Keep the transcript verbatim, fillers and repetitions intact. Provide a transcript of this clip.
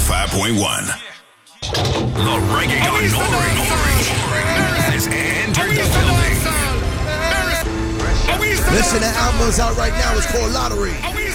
five point one. The Reggae Orange has entered the building. Listen, that album's out right now. It's called Lottery.